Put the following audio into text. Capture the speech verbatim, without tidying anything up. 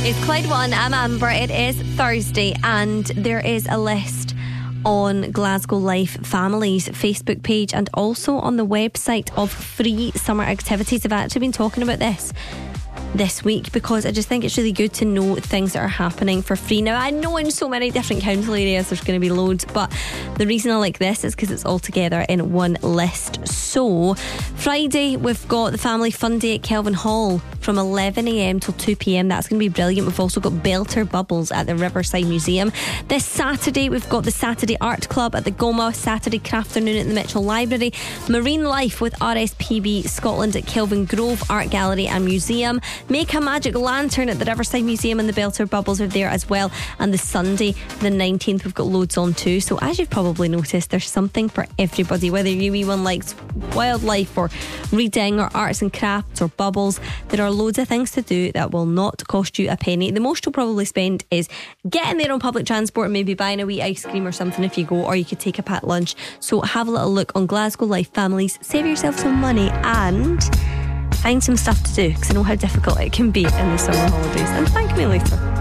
It's Clyde One. I'm Amber. It is Thursday, and there is a list on Glasgow Life Families Facebook page and also on the website of free summer activities. I've actually been talking about this this week because I just think it's really good to know things that are happening for free. Now, I know in so many different council areas there's going to be loads, but the reason I like this is because it's all together in one list. So Friday we've got the Family Fun Day at Kelvin Hall from eleven a m till two p m. That's going to be brilliant. We've also got Belter Bubbles at the Riverside Museum. This Saturday we've got the Saturday Art Club at the Goma, Saturday Crafternoon at the Mitchell Library, Marine Life with R S P B Scotland at Kelvin Grove Art Gallery and Museum, Make a Magic Lantern at the Riverside Museum, and the Belter Bubbles are there as well. And the Sunday the nineteenth we've got loads on too. So as you've probably noticed, there's something for everybody, whether you even likes wildlife or reading or arts and crafts or bubbles. There are loads of things to do that will not cost you a penny. The most you'll probably spend is getting there on public transport and maybe buying a wee ice cream or something if you go, or you could take a packed lunch. So have a little look on Glasgow Life Families, save yourself some money and find some stuff to do, because I know how difficult it can be in the summer holidays. And thank me later.